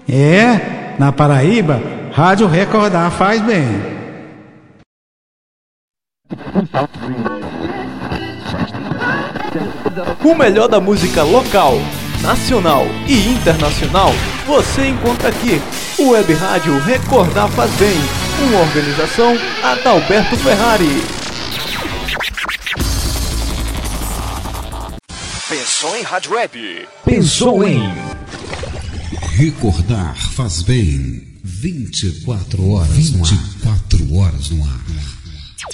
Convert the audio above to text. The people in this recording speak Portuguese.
Na Paraíba, Rádio Recordar faz bem. O melhor da música local, nacional e internacional você encontra aqui. O Web Rádio Recordar faz bem. Uma organização Adalberto Ferrari. Pensou em Rádio Web? Pensou em Recordar faz bem. 24 horas no ar.